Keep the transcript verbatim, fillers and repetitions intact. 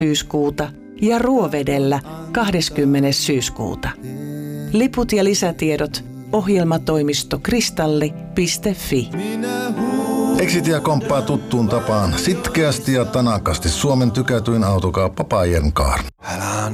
syyskuuta ja Ruovedellä kahdeskymmenes syyskuuta. Liput ja lisätiedot ohjelmatoimisto kristalli piste fi. Exitia komppaa tuttuun tapaan sitkeästi ja tanakasti Suomen tykätyin autokauppa Pajenkaar.